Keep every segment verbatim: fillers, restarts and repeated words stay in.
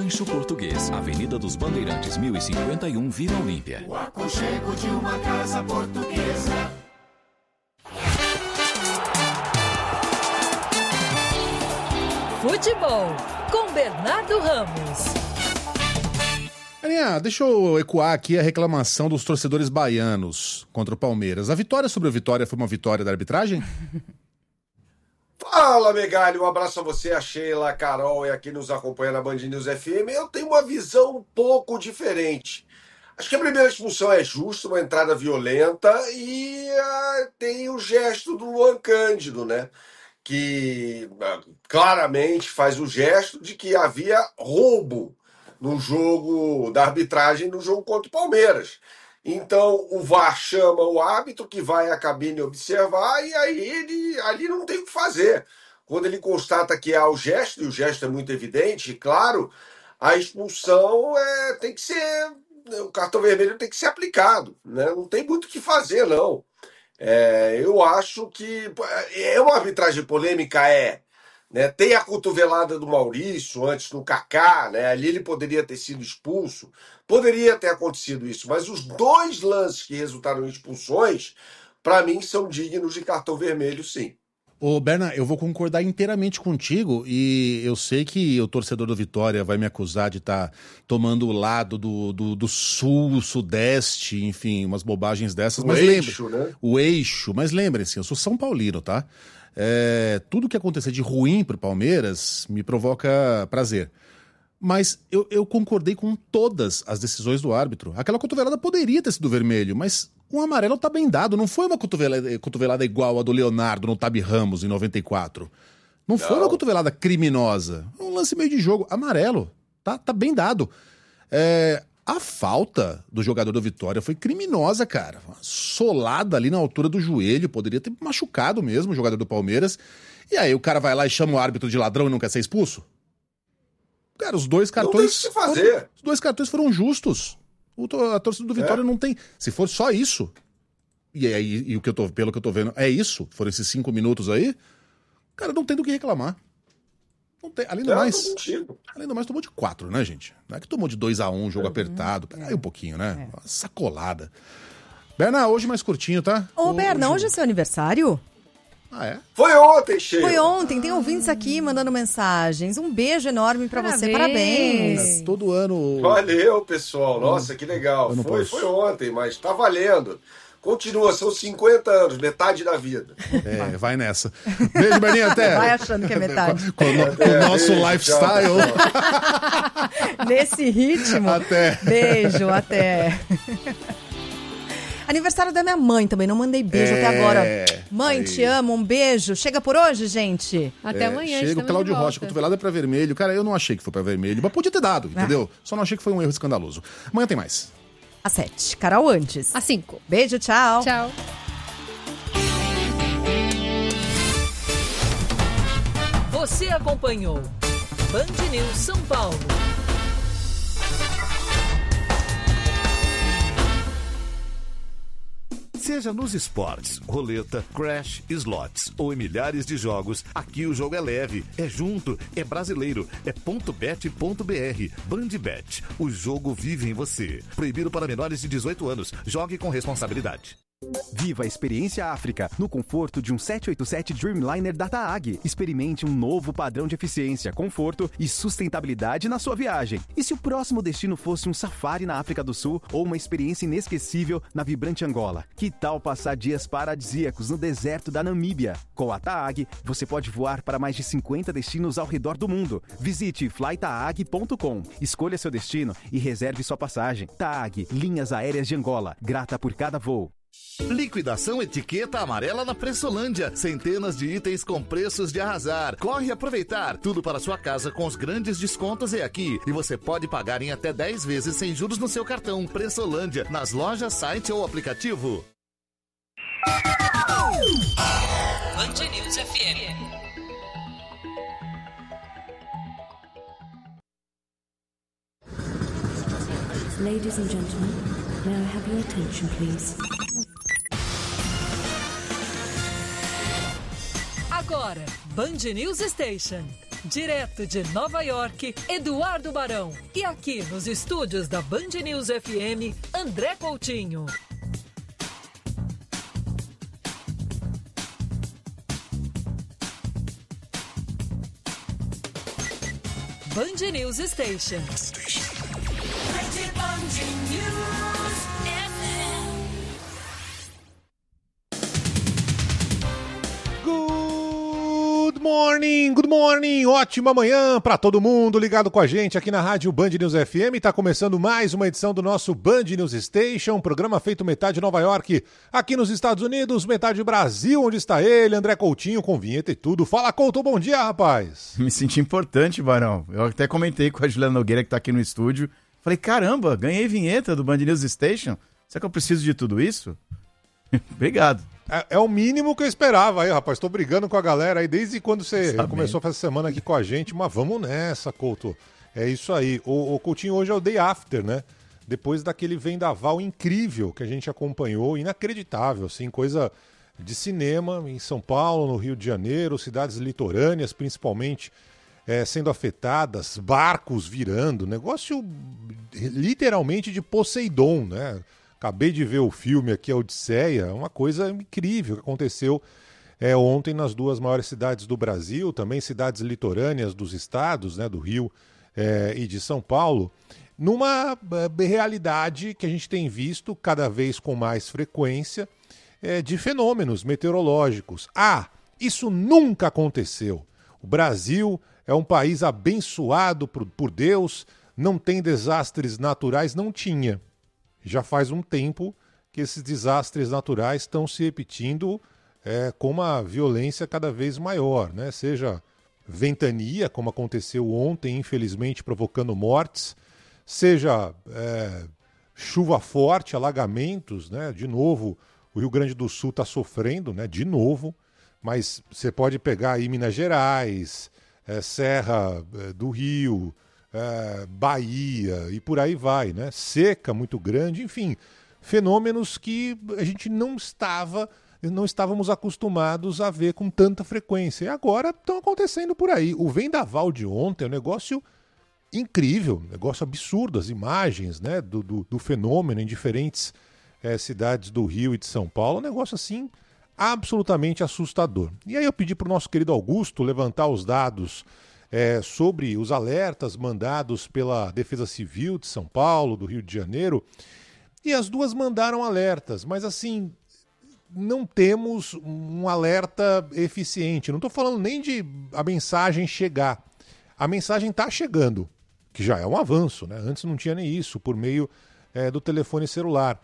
Rancho Português, Avenida dos Bandeirantes, mil e cinquenta e um, Vila Olímpia. O aconchego de uma casa portuguesa. Futebol, com Bernardo Ramos. Aninha, deixa eu ecoar aqui a reclamação dos torcedores baianos contra o Palmeiras. A vitória sobre o Vitória foi uma vitória da arbitragem? Fala, Megali, um abraço a você, a Sheila, a Carol e a quem nos acompanha na Band News F M. Eu tenho uma visão um pouco diferente. Acho que a primeira expulsão é justa, uma entrada violenta, e uh, tem o gesto do Luan Cândido, né? Que uh, claramente faz o gesto de que havia roubo no jogo da arbitragem, no jogo contra o Palmeiras. Então o V A R chama o árbitro, que vai à cabine observar, e aí ele ali não tem o que fazer. Quando ele constata que há o gesto, e o gesto é muito evidente, claro, a expulsão é, tem que ser, o cartão vermelho tem que ser aplicado, né? Não tem muito o que fazer, não. É, eu acho que é uma arbitragem polêmica, é. Né? Tem a cotovelada do Maurício antes no Kaká, né? Ali ele poderia ter sido expulso, poderia ter acontecido isso, mas os dois lances que resultaram em expulsões, para mim, são dignos de cartão vermelho, sim. Ô, Berna, eu vou concordar inteiramente contigo, e eu sei que o torcedor do Vitória vai me acusar de estar tá tomando o lado do, do, do sul, sudeste, enfim, umas bobagens dessas. O mas eixo, lembre, né? O eixo, mas lembrem-se, eu sou São Paulino, tá? É, tudo que acontecer de ruim pro Palmeiras me provoca prazer. Mas eu, eu concordei com todas as decisões do árbitro. Aquela cotovelada poderia ter sido vermelho, mas um amarelo tá bem dado. Não foi uma cotovelada, cotovelada igual a do Leonardo no Tabi Ramos em noventa e quatro. Não, não foi uma cotovelada criminosa. Um lance meio de jogo. Amarelo. Tá, tá bem dado. É, a falta do jogador do Vitória foi criminosa, cara. Uma solada ali na altura do joelho. Poderia ter machucado mesmo o jogador do Palmeiras. E aí o cara vai lá e chama o árbitro de ladrão e não quer ser expulso? Cara, os dois cartões. Não tem o que fazer. Foram, os dois cartões foram justos. O, a torcida do Vitória é. não tem. Se for só isso, e aí e o que eu tô, pelo que eu tô vendo, é isso, foram esses cinco minutos aí, cara, não tem do que reclamar. Não tem, além do é, mais. Além do mais, tomou de quatro, né, gente? Não é que tomou de dois a um, um jogo é. apertado. Peraí é. um pouquinho, né? É. Uma sacolada. Berna, hoje mais curtinho, tá? Ô, Berna, hoje é seu aniversário? Ah, é? Foi ontem, Sheila. Foi ontem, tem ouvintes aqui mandando mensagens. Um beijo enorme pra Parabéns. você, parabéns. Todo ano... Valeu, pessoal. Nossa, que legal. Foi, foi ontem, mas tá valendo. Continua, são cinquenta anos, metade da vida. É, vai nessa. Beijo, Berninha, até. Vai achando que é metade. Com, com, com o nosso beijo, lifestyle. Tchau, nesse ritmo. Até. Beijo, até. Aniversário da minha mãe também, não mandei beijo é, até agora. Mãe, aí. Te amo, um beijo. Chega por hoje, gente. Até é, amanhã. Chega o Cláudio Rocha, cotovelada pra vermelho. Cara, eu não achei que foi pra vermelho, mas podia ter dado, entendeu? É. Só não achei que foi um erro escandaloso. Amanhã tem mais. Às sete. Carol antes. Às cinco. Beijo, tchau. Tchau. Você acompanhou Band News São Paulo. Seja nos esportes, roleta, crash, slots ou em milhares de jogos, aqui o jogo é leve, é junto, é brasileiro, é ponto bet ponto br. Bandbet, o jogo vive em você. Proibido para menores de dezoito anos. Jogue com responsabilidade. Viva a experiência África no conforto de um sete oito sete Dreamliner da TAAG. Experimente um novo padrão de eficiência, conforto e sustentabilidade na sua viagem. E se o próximo destino fosse um safari na África do Sul ou uma experiência inesquecível na vibrante Angola? Que tal passar dias paradisíacos no deserto da Namíbia? Com a TAAG, você pode voar para mais de cinquenta destinos ao redor do mundo. Visite fly taag ponto com. Escolha seu destino e reserve sua passagem. TAAG, Linhas Aéreas de Angola. Grata por cada voo. Liquidação etiqueta amarela na Pressolândia. Centenas de itens com preços de arrasar. Corre aproveitar. Tudo para sua casa com os grandes descontos é aqui. E você pode pagar em até dez vezes sem juros no seu cartão. Pressolândia, nas lojas, site ou aplicativo. Band News F M. Ladies and gentlemen, may I have your attention, please? Agora, Band News Station. Direto de Nova York, Eduardo Barão. E aqui nos estúdios da Band News F M, André Coutinho. Band News Station. Good morning, good morning, ótima manhã para todo mundo ligado com a gente aqui na rádio Band News F M. Tá começando mais uma edição do nosso Band News Station, programa feito metade Nova York, aqui nos Estados Unidos, metade Brasil, onde está ele, André Coutinho, com vinheta e tudo. Fala, Couto, bom dia, rapaz. Me senti importante, Barão. Eu até comentei com a Juliana Nogueira, que tá aqui no estúdio. Falei, caramba, ganhei vinheta do Band News Station. Será que eu preciso de tudo isso? Obrigado. É, é o mínimo que eu esperava aí, rapaz. Tô brigando com a galera aí desde quando você Sabendo. começou a fazer semana aqui com a gente, mas vamos nessa, Couto. É isso aí. O, o Coutinho hoje é o day after, né? Depois daquele vendaval incrível que a gente acompanhou, inacreditável, assim, coisa de cinema em São Paulo, no Rio de Janeiro, cidades litorâneas principalmente é, sendo afetadas, barcos virando, negócio literalmente de Poseidon, né? Acabei de ver o filme aqui, a Odisseia, uma coisa incrível que aconteceu é, ontem nas duas maiores cidades do Brasil, também cidades litorâneas dos estados, né, do Rio é, e de São Paulo, numa é, realidade que a gente tem visto cada vez com mais frequência é, de fenômenos meteorológicos. Ah, isso nunca aconteceu. O Brasil é um país abençoado por, por Deus, não tem desastres naturais, não tinha. Já faz um tempo que esses desastres naturais estão se repetindo é, com uma violência cada vez maior, né? Seja ventania, como aconteceu ontem, infelizmente provocando mortes, seja é, chuva forte, alagamentos, né? De novo, o Rio Grande do Sul está sofrendo, né? De novo, mas você pode pegar aí Minas Gerais, é, Serra é, do Rio, É, Bahia e por aí vai, né? Seca muito grande, enfim, fenômenos que a gente não estava, não estávamos acostumados a ver com tanta frequência. E agora estão acontecendo por aí. O vendaval de ontem é um negócio incrível, um negócio absurdo, as imagens, né, do, do, do fenômeno em diferentes é, cidades do Rio e de São Paulo, um negócio assim absolutamente assustador. E aí eu pedi para o nosso querido Augusto levantar os dados É, sobre os alertas mandados pela Defesa Civil de São Paulo, do Rio de Janeiro, e as duas mandaram alertas, mas assim, não temos um alerta eficiente. Não estou falando nem de a mensagem chegar. A mensagem está chegando, que já é um avanço, né? Antes não tinha nem isso, por meio é, do telefone celular.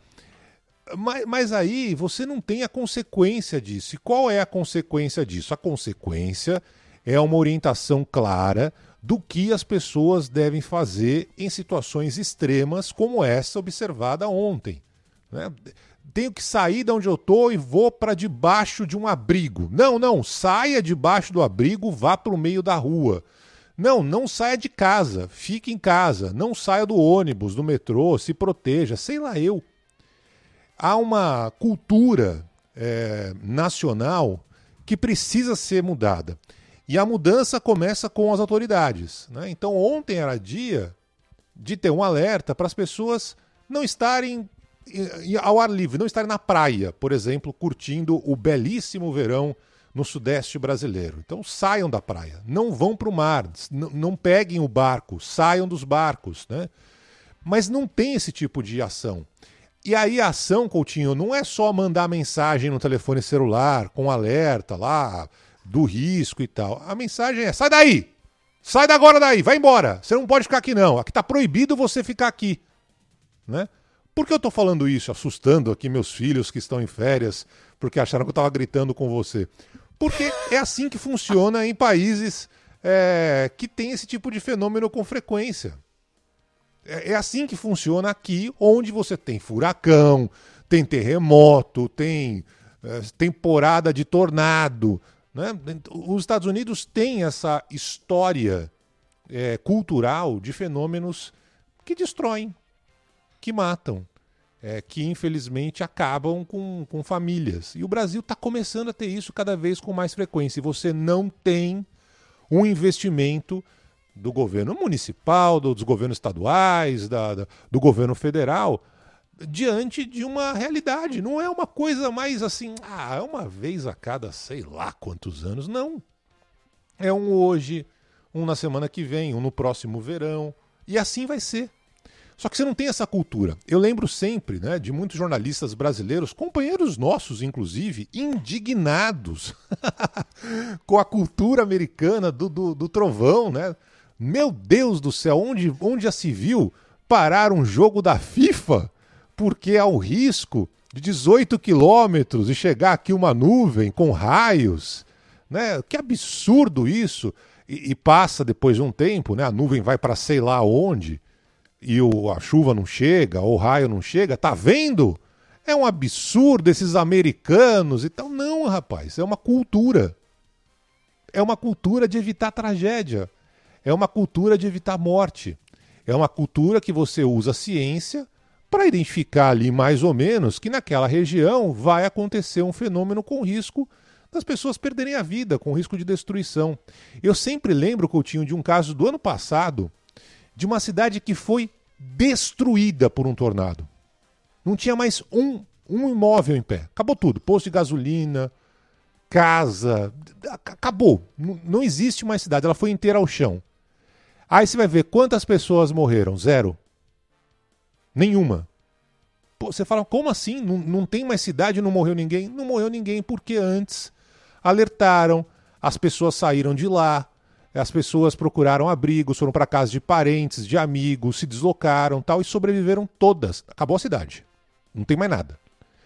Mas, mas aí você não tem a consequência disso. E qual é a consequência disso? A consequência é uma orientação clara do que as pessoas devem fazer em situações extremas como essa observada ontem, né? Tenho que sair de onde eu estou e vou para debaixo de um abrigo. Não, não, saia debaixo do abrigo, vá para o meio da rua. Não, não saia de casa, fique em casa. Não saia do ônibus, do metrô, se proteja, sei lá eu. Há uma cultura é, nacional que precisa ser mudada. E a mudança começa com as autoridades, né? Então ontem era dia de ter um alerta para as pessoas não estarem ao ar livre, não estarem na praia, por exemplo, curtindo o belíssimo verão no sudeste brasileiro. Então saiam da praia, não vão para o mar, n- não peguem o barco, saiam dos barcos, né? Mas não tem esse tipo de ação. E aí a ação, Coutinho, não é só mandar mensagem no telefone celular com alerta lá do risco e tal. A mensagem é: sai daí! Sai da agora daí! Vai embora! Você não pode ficar aqui não. Aqui tá proibido você ficar aqui. Né? Por que eu tô falando isso? Assustando aqui meus filhos que estão em férias porque acharam que eu tava gritando com você. Porque é assim que funciona em países é, que tem esse tipo de fenômeno com frequência. É, é assim que funciona aqui, onde você tem furacão, tem terremoto, tem é, temporada de tornado, né? Os Estados Unidos têm essa história é, cultural de fenômenos que destroem, que matam, é, que infelizmente acabam com, com famílias. E o Brasil está começando a ter isso cada vez com mais frequência. E você não tem um investimento do governo municipal, dos governos estaduais, da, da, do governo federal, diante de uma realidade. Não é uma coisa mais assim, ah, é uma vez a cada sei lá quantos anos. Não. É um hoje, um na semana que vem, um no próximo verão. E assim vai ser. Só que você não tem essa cultura. Eu lembro sempre, né, de muitos jornalistas brasileiros, companheiros nossos, inclusive, indignados com a cultura americana do, do, do trovão, né? Meu Deus do céu, onde, onde já se viu parar um jogo da FIFA porque há o risco de dezoito quilômetros e chegar aqui uma nuvem com raios, né? Que absurdo isso! E, e passa depois de um tempo, né? A nuvem vai para sei lá onde e o, a chuva não chega, ou o raio não chega. Tá vendo? É um absurdo esses americanos e tal. Não, rapaz, é uma cultura. É uma cultura de evitar tragédia. É uma cultura de evitar morte. É uma cultura que você usa a ciência para identificar ali mais ou menos que naquela região vai acontecer um fenômeno com risco das pessoas perderem a vida, com risco de destruição. Eu sempre lembro, Coutinho, de um caso do ano passado, de uma cidade que foi destruída por um tornado. Não tinha mais um, um imóvel em pé. Acabou tudo. Posto de gasolina, casa, acabou. Não, não existe mais cidade, ela foi inteira ao chão. Aí você vai ver quantas pessoas morreram. Zero. Nenhuma. Pô, você fala, como assim? Não, não tem mais cidade e não morreu ninguém? Não morreu ninguém porque antes alertaram, as pessoas saíram de lá, as pessoas procuraram abrigos, foram para casa de parentes, de amigos, se deslocaram tal, e sobreviveram todas. Acabou a cidade. Não tem mais nada.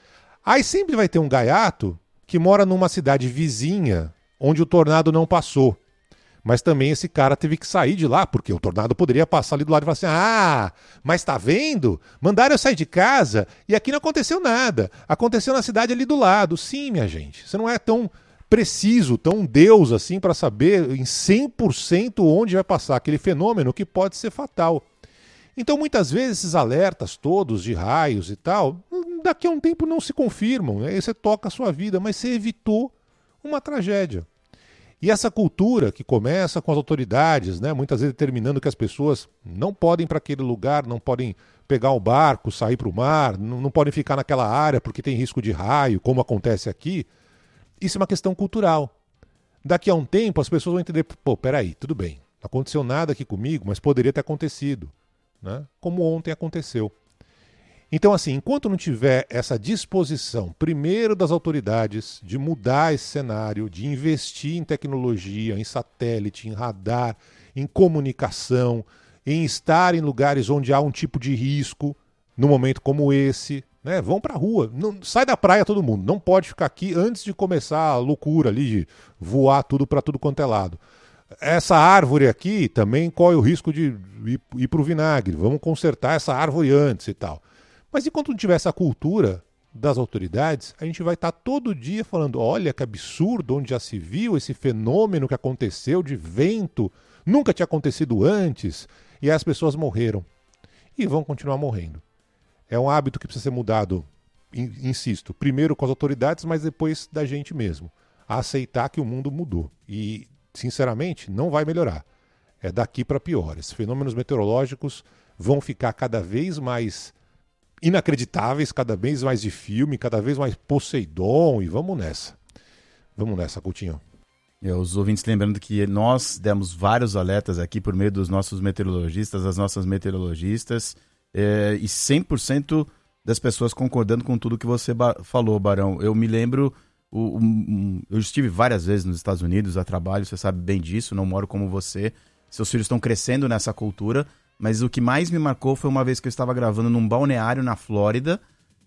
Aí sempre vai ter um gaiato que mora numa cidade vizinha onde o tornado não passou. Mas também esse cara teve que sair de lá, porque o tornado poderia passar ali do lado e falar assim, ah, mas tá vendo? Mandaram eu sair de casa e aqui não aconteceu nada. Aconteceu na cidade ali do lado. Sim, minha gente, você não é tão preciso, tão Deus assim para saber em cem por cento onde vai passar aquele fenômeno que pode ser fatal. Então muitas vezes esses alertas todos de raios e tal, daqui a um tempo não se confirmam, né? Aí você toca a sua vida, mas você evitou uma tragédia. E essa cultura que começa com as autoridades, né, muitas vezes determinando que as pessoas não podem ir para aquele lugar, não podem pegar um barco, sair para o mar, não, não podem ficar naquela área porque tem risco de raio, como acontece aqui. Isso é uma questão cultural. Daqui a um tempo as pessoas vão entender, pô, peraí, tudo bem, não aconteceu nada aqui comigo, mas poderia ter acontecido, né? Como ontem aconteceu. Então, assim, enquanto não tiver essa disposição, primeiro das autoridades, de mudar esse cenário, de investir em tecnologia, em satélite, em radar, em comunicação, em estar em lugares onde há um tipo de risco, num momento como esse, né? Vão para a rua, não, sai da praia todo mundo, não pode ficar aqui antes de começar a loucura ali, de voar tudo para tudo quanto é lado. Essa árvore aqui também corre o risco de ir, ir para o vinagre, vamos consertar essa árvore antes e tal. Mas enquanto não tiver essa cultura das autoridades, a gente vai estar todo dia falando, olha que absurdo, onde já se viu esse fenômeno que aconteceu de vento, nunca tinha acontecido antes, e aí as pessoas morreram. E vão continuar morrendo. É um hábito que precisa ser mudado, insisto, primeiro com as autoridades, mas depois da gente mesmo. A aceitar que o mundo mudou. E, sinceramente, não vai melhorar. É daqui para pior. Esses fenômenos meteorológicos vão ficar cada vez mais inacreditáveis, cada vez mais de filme, cada vez mais Poseidon, e vamos nessa. Vamos nessa, Coutinho. É, os ouvintes lembrando que nós demos vários alertas aqui por meio dos nossos meteorologistas, das nossas meteorologistas, é, e cem por cento das pessoas concordando com tudo que você ba- falou, Barão. Eu me lembro, o, o, eu estive várias vezes nos Estados Unidos a trabalho, você sabe bem disso, não moro como você, seus filhos estão crescendo nessa cultura. Mas o que mais me marcou foi uma vez que eu estava gravando num balneário na Flórida,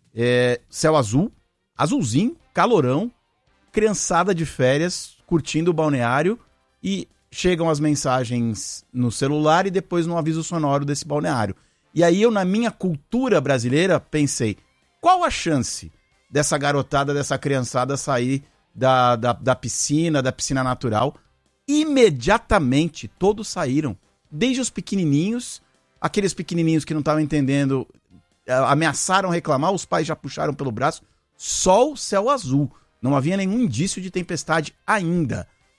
é, céu azul, azulzinho, calorão, criançada de férias, curtindo o balneário, e chegam as mensagens no celular e depois no aviso sonoro desse balneário. E aí eu, na minha cultura brasileira, pensei, qual a chance dessa garotada, dessa criançada sair da, da, da piscina, da piscina natural? Imediatamente todos saíram. Desde os pequenininhos, aqueles pequenininhos que não estavam entendendo, ameaçaram reclamar, os pais já puxaram pelo braço, sol, céu azul. Não havia nenhum indício de tempestade ainda.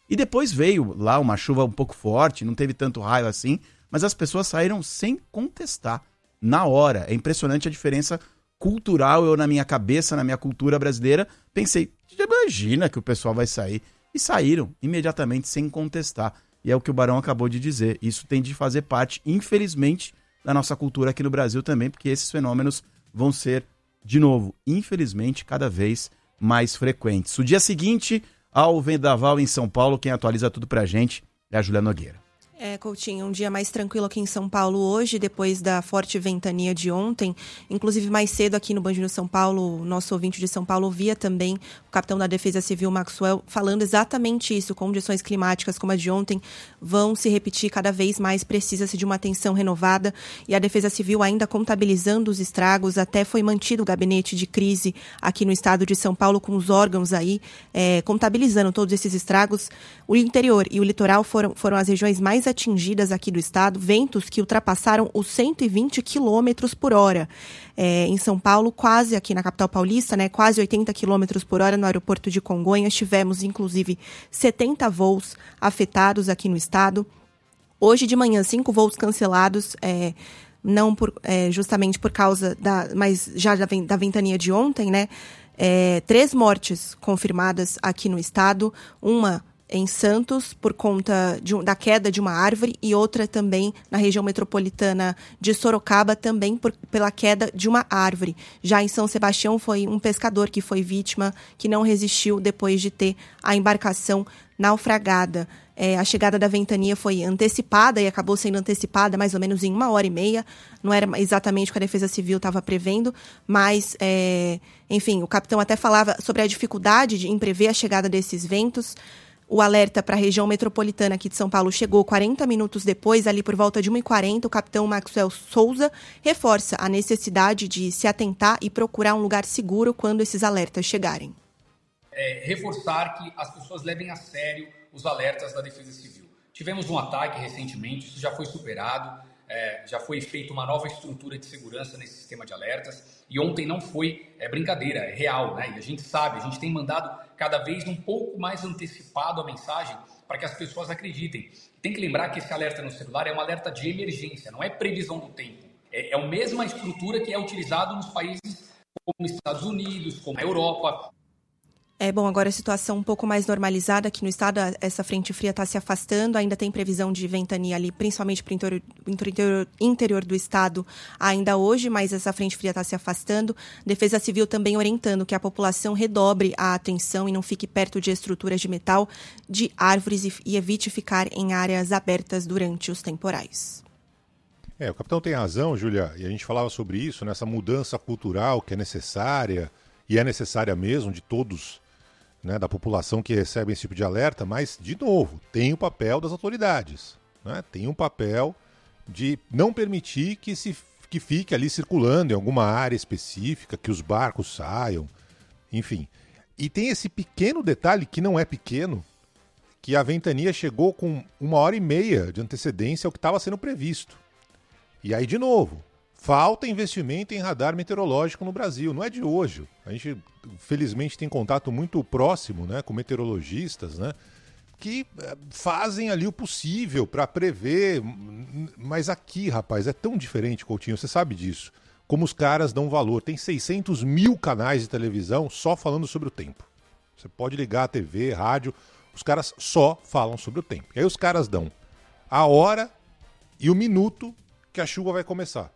E depois veio lá uma chuva um pouco forte, não teve tanto raio assim, mas as pessoas saíram sem contestar, na hora. É impressionante a diferença cultural. Eu, na minha cabeça, na minha cultura brasileira, pensei, imagina que o pessoal vai sair. E saíram imediatamente sem contestar. E é o que o Barão acabou de dizer. Isso tem de fazer parte, infelizmente, da nossa cultura aqui no Brasil também, porque esses fenômenos vão ser, de novo, infelizmente, cada vez mais frequentes. O dia seguinte ao vendaval em São Paulo, quem atualiza tudo pra gente é a Júlia Nogueira. É, Coutinho, um dia mais tranquilo aqui em São Paulo hoje, depois da forte ventania de ontem. Inclusive, mais cedo aqui no Band News São Paulo, o nosso ouvinte de São Paulo ouvia também o capitão da Defesa Civil, Maxwell, falando exatamente isso. Condições climáticas como a de ontem vão se repetir cada vez mais, precisa-se de uma atenção renovada. E a Defesa Civil ainda contabilizando os estragos, até foi mantido o gabinete de crise aqui no estado de São Paulo, com os órgãos aí é, contabilizando todos esses estragos. O interior e o litoral foram, foram as regiões mais atingidas aqui do estado, ventos que ultrapassaram os cento e vinte quilômetros por hora. É, em São Paulo, quase aqui na capital paulista, né, quase oitenta quilômetros por hora no aeroporto de Congonhas. Tivemos, inclusive, setenta voos afetados aqui no estado. Hoje de manhã, cinco voos cancelados, é, não por, é, justamente por causa da, mas já da, da ventania de ontem, né? É, três mortes confirmadas aqui no estado, uma em Santos, por conta de, da queda de uma árvore, e outra também na região metropolitana de Sorocaba, também por, pela queda de uma árvore. Já em São Sebastião, foi um pescador que foi vítima, que não resistiu depois de ter a embarcação naufragada. É, a chegada da ventania foi antecipada e acabou sendo antecipada mais ou menos em uma hora e meia. Não era exatamente o que a Defesa Civil estava prevendo, mas, é, enfim, o capitão até falava sobre a dificuldade de, em prever a chegada desses ventos. O alerta para a região metropolitana aqui de São Paulo chegou quarenta minutos depois, ali por volta de uma e quarenta. O capitão Maxwell Souza reforça a necessidade de se atentar e procurar um lugar seguro quando esses alertas chegarem. É, reforçar que as pessoas levem a sério os alertas da Defesa Civil. Tivemos um ataque recentemente, isso já foi superado, é, já foi feita uma nova estrutura de segurança nesse sistema de alertas, e ontem não foi é, brincadeira, é real, né? E a gente sabe, a gente tem mandado cada vez um pouco mais antecipado a mensagem para que as pessoas acreditem. Tem que lembrar que esse alerta no celular é um alerta de emergência, não é previsão do tempo. É, é a mesma estrutura que é utilizado nos países como Estados Unidos, como a Europa. É bom, agora a situação um pouco mais normalizada aqui no estado, essa frente fria está se afastando, ainda tem previsão de ventania ali, principalmente para o interior, interior, interior do estado ainda hoje, mas essa frente fria está se afastando. Defesa Civil também orientando que a população redobre a atenção e não fique perto de estruturas de metal, de árvores e, e evite ficar em áreas abertas durante os temporais. É, o capitão tem razão, Júlia, e a gente falava sobre isso, nessa mudança cultural que é necessária, e é necessária mesmo de todos, né, da população que recebe esse tipo de alerta, mas, de novo, tem o papel das autoridades, né? Tem um papel de não permitir que, se, que fique ali circulando em alguma área específica, que os barcos saiam, enfim. E tem esse pequeno detalhe, que não é pequeno, que a ventania chegou com uma hora e meia de antecedência ao que estava sendo previsto. E aí, de novo, falta investimento em radar meteorológico no Brasil. Não é de hoje. A gente, felizmente, tem contato muito próximo, né, com meteorologistas, né, que fazem ali o possível para prever. Mas aqui, rapaz, é tão diferente, Coutinho, você sabe disso. Como os caras dão valor. Tem seiscentos mil canais de televisão só falando sobre o tempo. Você pode ligar a T V, rádio, os caras só falam sobre o tempo. E aí os caras dão a hora e o minuto que a chuva vai começar.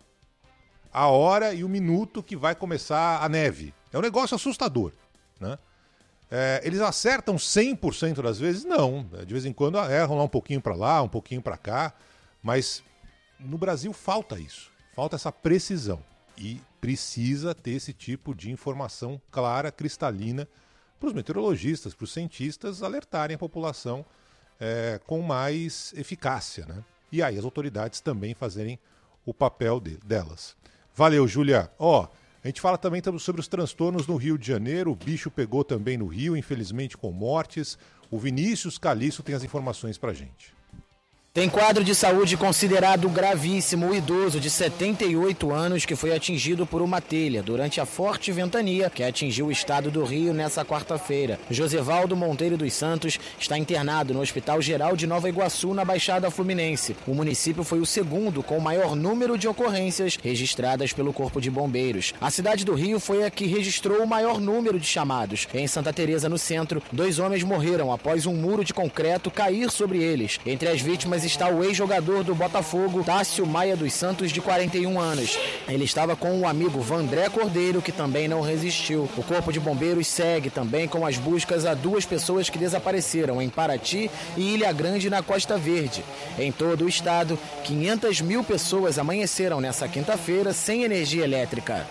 A hora e o minuto que vai começar a neve. É um negócio assustador, né? É, eles acertam cem por cento das vezes? Não. De vez em quando erram lá um pouquinho para lá, um pouquinho para cá. Mas no Brasil falta isso. Falta essa precisão. E precisa ter esse tipo de informação clara, cristalina, para os meteorologistas, para os cientistas alertarem a população é, com mais eficácia, né? E aí as autoridades também fazerem o papel de, delas. Valeu, Júlia. Ó, a gente fala também sobre os transtornos no Rio de Janeiro. O bicho pegou também no Rio, infelizmente com mortes. O Vinícius Calixto tem as informações pra gente. Tem quadro de saúde considerado gravíssimo o idoso de setenta e oito anos que foi atingido por uma telha durante a forte ventania que atingiu o estado do Rio nessa quarta-feira. Josevaldo Monteiro dos Santos está internado no Hospital Geral de Nova Iguaçu, na Baixada Fluminense. O município foi o segundo com o maior número de ocorrências registradas pelo Corpo de Bombeiros. A cidade do Rio foi a que registrou o maior número de chamados. Em Santa Teresa, no centro, dois homens morreram após um muro de concreto cair sobre eles. Entre as vítimas está o ex-jogador do Botafogo, Tássio Maia dos Santos, de quarenta e um anos. Ele estava com o amigo Vandré Cordeiro, que também não resistiu. O Corpo de Bombeiros segue também com as buscas a duas pessoas que desapareceram em Paraty e Ilha Grande, na Costa Verde. Em todo o estado, quinhentas mil pessoas amanheceram nessa quinta-feira sem energia elétrica.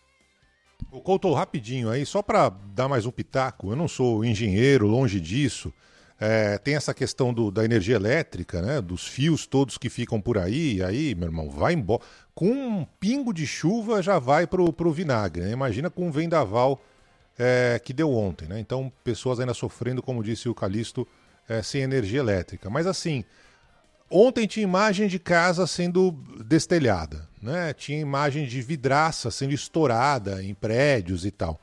O Couto, rapidinho aí, só para dar mais um pitaco, eu não sou engenheiro, longe disso. É, tem essa questão do, da energia elétrica, né? Dos fios todos que ficam por aí, e aí, meu irmão, vai embora. Com um pingo de chuva já vai pro, pro vinagre, né? Imagina com um vendaval é, que deu ontem, né? Então, pessoas ainda sofrendo, como disse o Calixto, é, sem energia elétrica. Mas assim, ontem tinha imagem de casa sendo destelhada, né? Tinha imagem de vidraça sendo estourada em prédios e tal.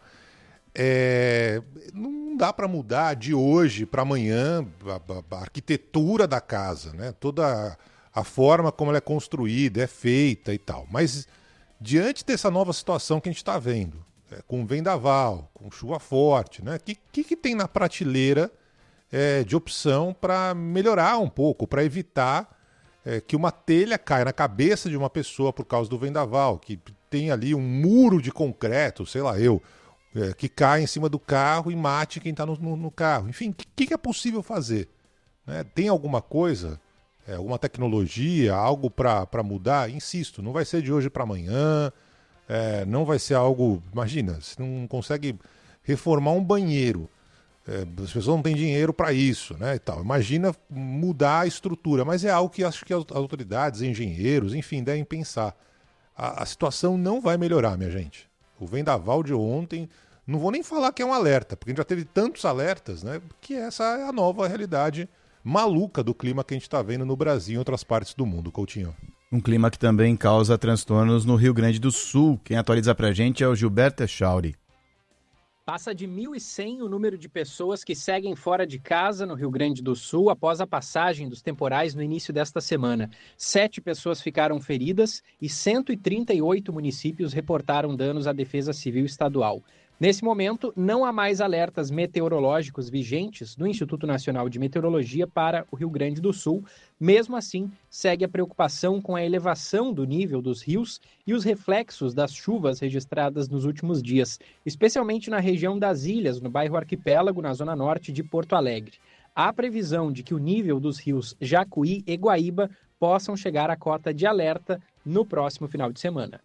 É, não dá para mudar de hoje para amanhã a, a, a arquitetura da casa, né? Toda a, a forma como ela é construída, é feita e tal. Mas diante dessa nova situação que a gente está vendo, é, com vendaval, com chuva forte, né? Que, que, que tem na prateleira é, de opção para melhorar um pouco, para evitar é, que uma telha caia na cabeça de uma pessoa por causa do vendaval, que tem ali um muro de concreto, sei lá eu, É, que cai em cima do carro e mate quem está no, no, no carro. Enfim, o que, que é possível fazer? Né? Tem alguma coisa, é, alguma tecnologia, algo para mudar? Insisto, não vai ser de hoje para amanhã, é, não vai ser algo... Imagina, você não consegue reformar um banheiro, é, as pessoas não têm dinheiro para isso, né, e tal. Imagina mudar a estrutura, mas é algo que acho que as autoridades, engenheiros, enfim, devem pensar. A, a situação não vai melhorar, minha gente. O vendaval de ontem, não vou nem falar que é um alerta, porque a gente já teve tantos alertas, né? Que essa é a nova realidade maluca do clima que a gente está vendo no Brasil e em outras partes do mundo, Coutinho. Um clima que também causa transtornos no Rio Grande do Sul. Quem atualiza pra gente é o Gilberto Echauri. Passa de mil e cem o número de pessoas que seguem fora de casa no Rio Grande do Sul após a passagem dos temporais no início desta semana. Sete pessoas ficaram feridas e cento e trinta e oito municípios reportaram danos à Defesa Civil Estadual. Nesse momento, não há mais alertas meteorológicos vigentes do Instituto Nacional de Meteorologia para o Rio Grande do Sul. Mesmo assim, segue a preocupação com a elevação do nível dos rios e os reflexos das chuvas registradas nos últimos dias, especialmente na região das ilhas, no bairro Arquipélago, na zona norte de Porto Alegre. Há previsão de que o nível dos rios Jacuí e Guaíba possam chegar à cota de alerta no próximo final de semana.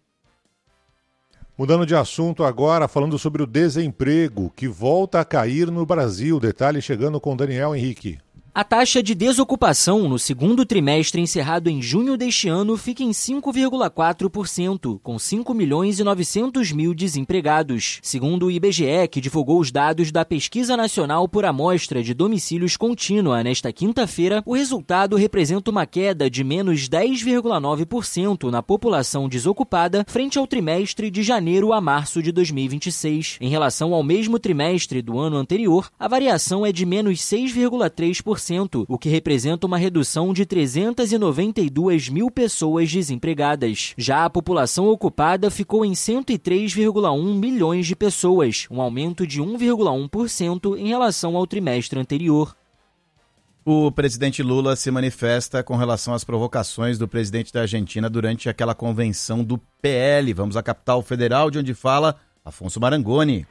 Mudando de assunto agora, falando sobre o desemprego, que volta a cair no Brasil. Detalhe chegando com Daniel Henrique. A taxa de desocupação no segundo trimestre encerrado em junho deste ano fica em cinco vírgula quatro por cento, com cinco milhões e novecentos mil desempregados. Segundo o I B G E, que divulgou os dados da Pesquisa Nacional por Amostra de Domicílios Contínua nesta quinta-feira, o resultado representa uma queda de menos dez vírgula nove por cento na população desocupada frente ao trimestre de janeiro a março de dois mil e vinte e seis. Em relação ao mesmo trimestre do ano anterior, a variação é de menos seis vírgula três por cento. O que representa uma redução de trezentas e noventa e duas mil pessoas desempregadas. Já a população ocupada ficou em cento e três vírgula um milhões de pessoas, um aumento de um vírgula um por cento em relação ao trimestre anterior. O presidente Lula se manifesta com relação às provocações do presidente da Argentina durante aquela convenção do P L. Vamos à capital federal, de onde fala Afonso Marangoni.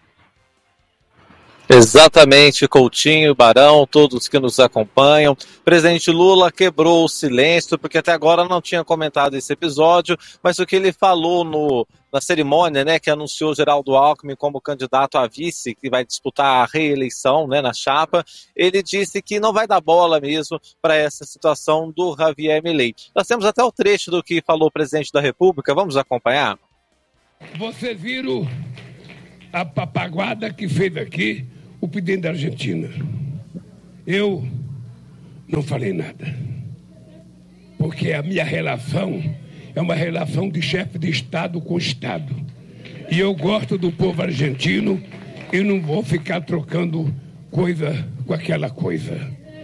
Exatamente, Coutinho, Barão, todos que nos acompanham. O presidente Lula quebrou o silêncio, porque até agora não tinha comentado esse episódio, mas o que ele falou no, na cerimônia, né, que anunciou Geraldo Alckmin como candidato a vice, que vai disputar a reeleição, né, na chapa, ele disse que não vai dar bola mesmo para essa situação do Javier Milei. Nós temos até o trecho do que falou o presidente da República, vamos acompanhar? Vocês viram a papaguada que fez aqui o presidente da Argentina. Eu não falei nada. porque a minha relação é uma relação de chefe de Estado com Estado. E eu gosto do povo argentino e não vou ficar trocando coisa com aquela coisa.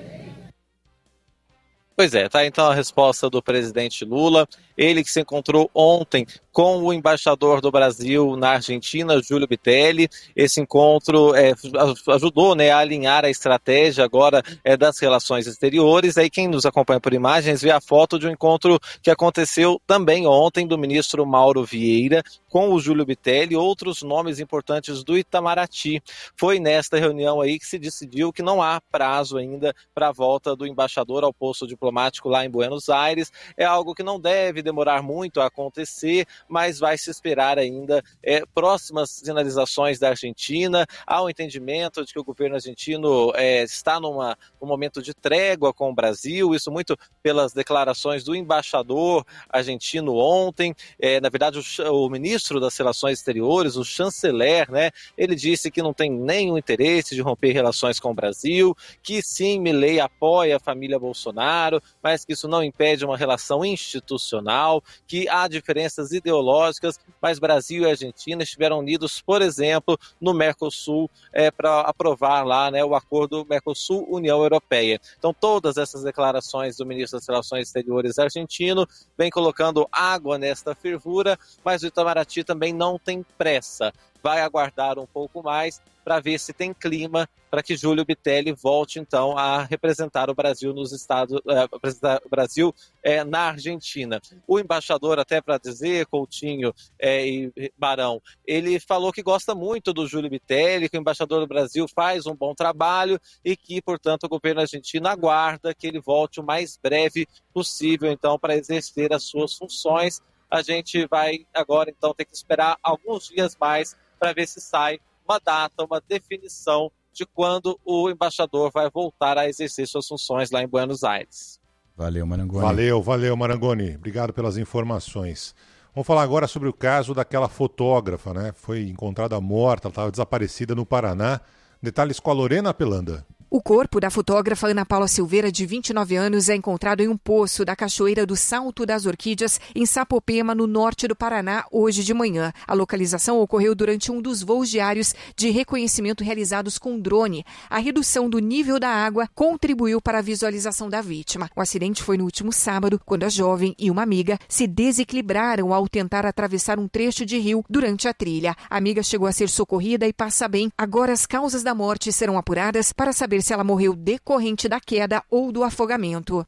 Pois é, tá então a resposta do presidente Lula. Ele que se encontrou ontem com o embaixador do Brasil na Argentina, Júlio Bitelli. Esse encontro é, ajudou, né, a alinhar a estratégia agora é, das relações exteriores. Aí quem nos acompanha por imagens vê a foto de um encontro que aconteceu também ontem do ministro Mauro Vieira com o Júlio Bitelli e outros nomes importantes do Itamaraty. Foi nesta reunião aí que se decidiu que não há prazo ainda para a volta do embaixador ao posto diplomático lá em Buenos Aires. É algo que não deve demorar muito a acontecer, mas vai se esperar ainda é, próximas sinalizações da Argentina. Há um entendimento de que o governo argentino é, está numa, num momento de trégua com o Brasil, isso muito pelas declarações do embaixador argentino ontem. É, na verdade, o, o ministro das Relações Exteriores, o chanceler, né, ele disse que não tem nenhum interesse de romper relações com o Brasil, que sim, Milei apoia a família Bolsonaro, mas que isso não impede uma relação institucional, que há diferenças ideológicas, mas Brasil e Argentina estiveram unidos, por exemplo, no Mercosul, é, para aprovar lá, né, o acordo Mercosul-União Europeia. Então, todas essas declarações do ministro das Relações Exteriores argentino vem colocando água nesta fervura, mas o Itamaraty também não tem pressa. Vai aguardar um pouco mais para ver se tem clima para que Júlio Bitelli volte então a representar o Brasil nos Estados, é, representar o Brasil é, na Argentina. O embaixador, até para dizer, Coutinho é, e Barão, ele falou que gosta muito do Júlio Bitelli, que o embaixador do Brasil faz um bom trabalho e que, portanto, o governo argentino aguarda que ele volte o mais breve possível então para exercer as suas funções. A gente vai agora então ter que esperar alguns dias mais para ver se sai uma data, uma definição de quando o embaixador vai voltar a exercer suas funções lá em Buenos Aires. Valeu, Marangoni. Valeu, valeu, Marangoni. Obrigado pelas informações. Vamos falar agora sobre o caso daquela fotógrafa, né? Foi encontrada morta, ela estava desaparecida no Paraná. Detalhes com a Lorena Pelanda. O corpo da fotógrafa Ana Paula Silveira, de vinte e nove anos, é encontrado em um poço da Cachoeira do Salto das Orquídeas, em Sapopema, no norte do Paraná, hoje de manhã. A localização ocorreu durante um dos voos diários de reconhecimento realizados com drone. A redução do nível da água contribuiu para a visualização da vítima. O acidente foi no último sábado, quando a jovem e uma amiga se desequilibraram ao tentar atravessar um trecho de rio durante a trilha. A amiga chegou a ser socorrida e passa bem. Agora as causas da morte serão apuradas para saber se ela morreu decorrente da queda ou do afogamento.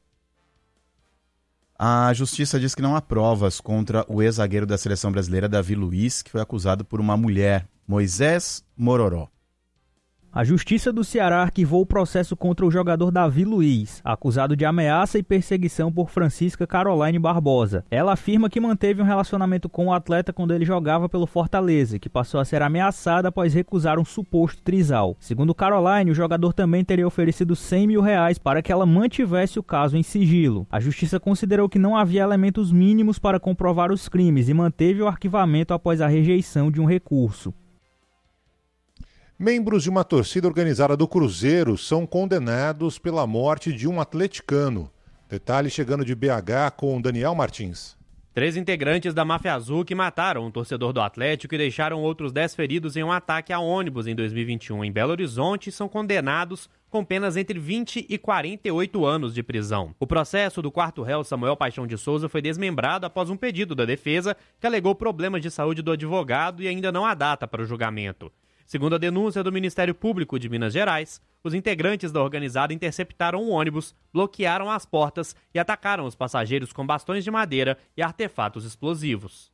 A justiça diz que não há provas contra o ex-zagueiro da seleção brasileira, Davi Luiz, que foi acusado por uma mulher, Moisés Mororó. A Justiça do Ceará arquivou o processo contra o jogador Davi Luiz, acusado de ameaça e perseguição por Francisca Caroline Barbosa. Ela afirma que manteve um relacionamento com o atleta quando ele jogava pelo Fortaleza, que passou a ser ameaçada após recusar um suposto trisal. Segundo Caroline, o jogador também teria oferecido cem mil reais para que ela mantivesse o caso em sigilo. A Justiça considerou que não havia elementos mínimos para comprovar os crimes e manteve o arquivamento após a rejeição de um recurso. Membros de uma torcida organizada do Cruzeiro são condenados pela morte de um atleticano. Detalhe chegando de B H com Daniel Martins. Três integrantes da Máfia Azul que mataram um torcedor do Atlético e deixaram outros dez feridos em um ataque a ônibus em dois mil e vinte e um em Belo Horizonte são condenados com penas entre vinte e quarenta e oito anos de prisão. O processo do quarto réu, Samuel Paixão de Souza, foi desmembrado após um pedido da defesa que alegou problemas de saúde do advogado e ainda não há data para o julgamento. Segundo a denúncia do Ministério Público de Minas Gerais, os integrantes da organizada interceptaram um ônibus, bloquearam as portas e atacaram os passageiros com bastões de madeira e artefatos explosivos.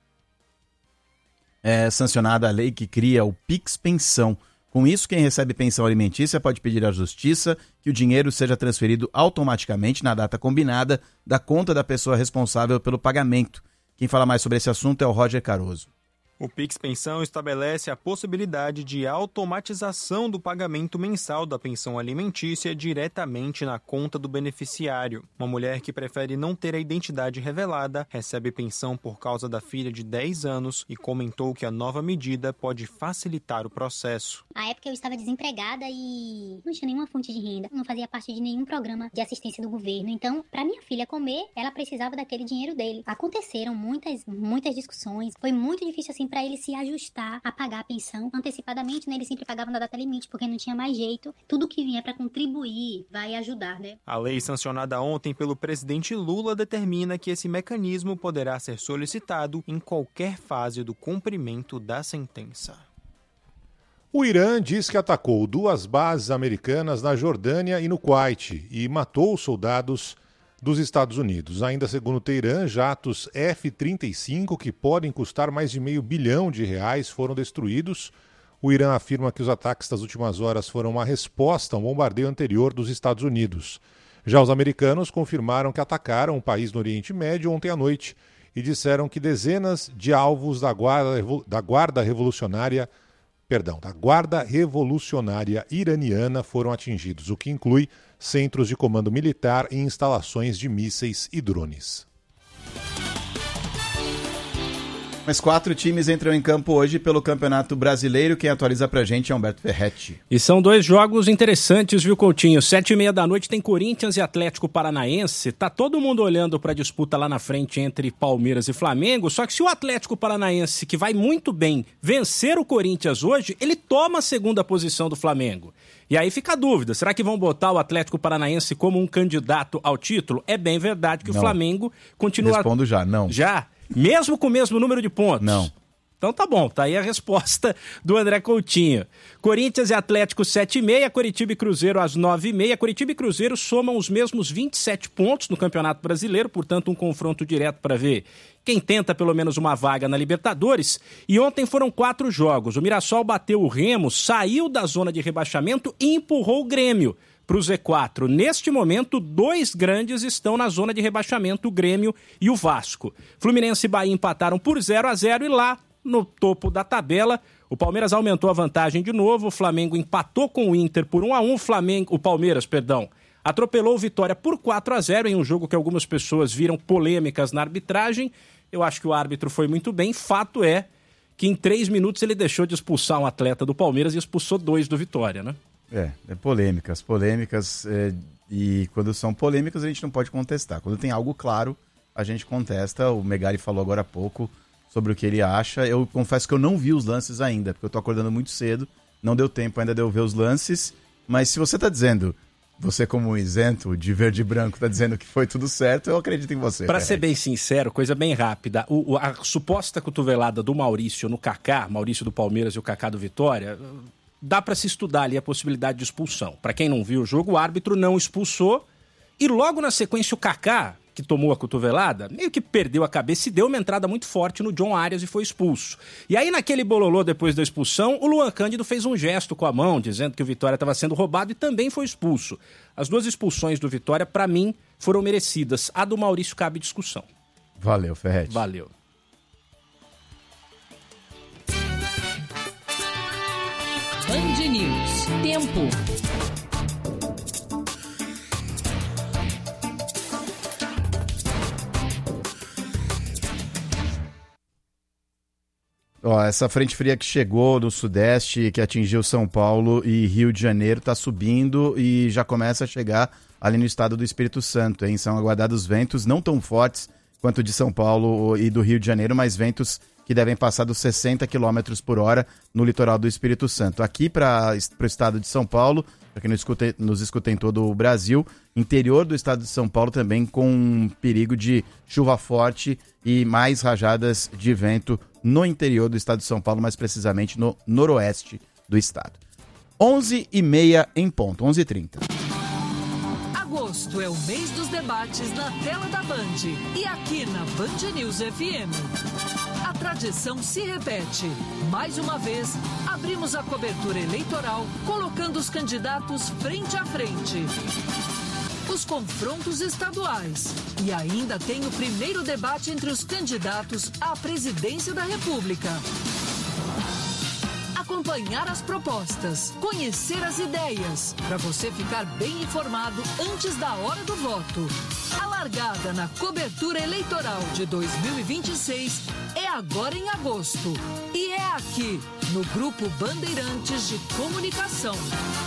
É sancionada a lei que cria o Pix Pensão. Com isso, quem recebe pensão alimentícia pode pedir à Justiça que o dinheiro seja transferido automaticamente na data combinada da conta da pessoa responsável pelo pagamento. Quem fala mais sobre esse assunto é o Roger Caroso. O Pix Pensão estabelece a possibilidade de automatização do pagamento mensal da pensão alimentícia diretamente na conta do beneficiário. Uma mulher que prefere não ter a identidade revelada recebe pensão por causa da filha de dez anos e comentou que a nova medida pode facilitar o processo. Na época eu estava desempregada e não tinha nenhuma fonte de renda, não fazia parte de nenhum programa de assistência do governo. Então, para minha filha comer, ela precisava daquele dinheiro dele. Aconteceram muitas, muitas discussões. Foi muito difícil assim para ele se ajustar a pagar a pensão antecipadamente, né? Ele sempre pagava na data limite porque não tinha mais jeito. Tudo que vier para contribuir vai ajudar, né? A lei sancionada ontem pelo presidente Lula determina que esse mecanismo poderá ser solicitado em qualquer fase do cumprimento da sentença. O Irã diz que atacou duas bases americanas na Jordânia e no Kuwait e matou soldados dos Estados Unidos. Ainda segundo Teherã, jatos F trinta e cinco, que podem custar mais de meio bilhão de reais, foram destruídos. O Irã afirma que os ataques das últimas horas foram uma resposta a um bombardeio anterior dos Estados Unidos. Já os americanos confirmaram que atacaram o país no Oriente Médio ontem à noite e disseram que dezenas de alvos da Guarda, da Guarda Revolucionária Perdão, da Guarda Revolucionária Iraniana foram atingidos, o que inclui centros de comando militar e instalações de mísseis e drones. Mas quatro times entram em campo hoje pelo Campeonato Brasileiro. Quem atualiza pra gente é Humberto Ferretti. E são dois jogos interessantes, viu, Coutinho? Sete e meia da noite tem Corinthians e Atlético Paranaense. Tá todo mundo olhando pra disputa lá na frente entre Palmeiras e Flamengo. Só que se o Atlético Paranaense, que vai muito bem, vencer o Corinthians hoje, ele toma a segunda posição do Flamengo. E aí fica a dúvida, será que vão botar o Atlético Paranaense como um candidato ao título? É bem verdade que não. O Flamengo continua... Respondo já, não. Já? Mesmo com o mesmo número de pontos? Não. Então tá bom, tá aí a resposta do André Coutinho. Corinthians e Atlético sete e meia, Coritiba e Cruzeiro às nove e meia. Coritiba e Cruzeiro somam os mesmos vinte e sete pontos no Campeonato Brasileiro, portanto um confronto direto para ver quem tenta pelo menos uma vaga na Libertadores. E ontem foram quatro jogos. O Mirassol bateu o Remo, saiu da zona de rebaixamento e empurrou o Grêmio para o Z quatro. Neste momento, dois grandes estão na zona de rebaixamento, o Grêmio e o Vasco. Fluminense e Bahia empataram por zero a zero e lá, no topo da tabela, o Palmeiras aumentou a vantagem de novo, o Flamengo empatou com o Inter por um a um, o, Flamengo, o Palmeiras, perdão, atropelou o Vitória por quatro a zero em um jogo que algumas pessoas viram polêmicas na arbitragem. Eu acho que o árbitro foi muito bem. Fato é que em três minutos ele deixou de expulsar um atleta do Palmeiras e expulsou dois do Vitória, né? É, é polêmicas, polêmicas, é, e quando são polêmicas a gente não pode contestar. Quando tem algo claro, a gente contesta. O Megali falou agora há pouco sobre o que ele acha. Eu confesso que eu não vi os lances ainda, porque eu tô acordando muito cedo, não deu tempo ainda de eu ver os lances, mas se você tá dizendo, você como um isento de verde e branco tá dizendo que foi tudo certo, eu acredito em você. Pra ser bem sincero, coisa bem rápida, o, a suposta cotovelada do Maurício no Kaká, Maurício do Palmeiras e o Kaká do Vitória... Dá para se estudar ali a possibilidade de expulsão. Para quem não viu o jogo, o árbitro não expulsou e logo na sequência o Kaká, que tomou a cotovelada, meio que perdeu a cabeça e deu uma entrada muito forte no John Arias e foi expulso. E aí naquele bololô depois da expulsão, o Luan Cândido fez um gesto com a mão, dizendo que o Vitória estava sendo roubado e também foi expulso. As duas expulsões do Vitória, para mim, foram merecidas. A do Maurício cabe discussão. Valeu, Ferretti. Valeu. Band News. Tempo. Ó, essa frente fria que chegou do Sudeste, que atingiu São Paulo e Rio de Janeiro, está subindo e já começa a chegar ali no estado do Espírito Santo, hein? São aguardados ventos não tão fortes quanto de São Paulo e do Rio de Janeiro, mas ventos que devem passar dos sessenta quilômetros por hora no litoral do Espírito Santo. Aqui para o estado de São Paulo, para quem nos escuta, nos escuta em todo o Brasil, interior do estado de São Paulo também com perigo de chuva forte e mais rajadas de vento no interior do estado de São Paulo, mais precisamente no noroeste do estado. onze e meia em ponto, onze e trinta. Agosto é o mês dos debates na tela da Band e aqui na Band News F M. A tradição se repete. Mais uma vez, abrimos a cobertura eleitoral colocando os candidatos frente a frente. Os confrontos estaduais. E ainda tem o primeiro debate entre os candidatos à presidência da República. acompanhar as propostas, conhecer as ideias, para você ficar bem informado antes da hora do voto. A largada na cobertura eleitoral de dois mil e vinte e seis é agora em agosto. E é aqui, no Grupo Bandeirantes de Comunicação.